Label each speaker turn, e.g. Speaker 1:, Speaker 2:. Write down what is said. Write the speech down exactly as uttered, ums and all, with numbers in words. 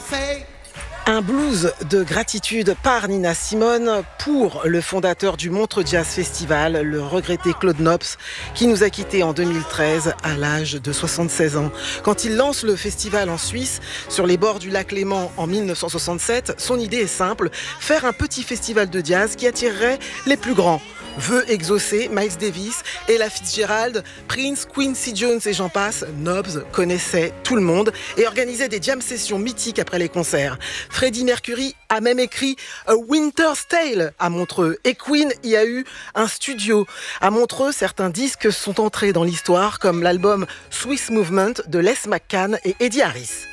Speaker 1: Un blues de gratitude par Nina Simone pour le fondateur du Montreux Jazz Festival, le regretté Claude Nobs, qui nous a quittés en deux mille treize à l'âge de soixante-seize ans. Quand il lance le festival en Suisse, sur les bords du lac Léman en mille neuf cent soixante-sept, son idée est simple, faire un petit festival de jazz qui attirerait les plus grands. Vœux exaucés, Miles Davis, Ella Fitzgerald, Prince, Quincy Jones et j'en passe, Nobs connaissait tout le monde et organisait des jam sessions mythiques après les concerts. Freddie Mercury a même écrit A Winter's Tale à Montreux et Queen y a eu un studio. À Montreux, certains disques sont entrés dans l'histoire comme l'album Swiss Movement de Les McCann et Eddie Harris.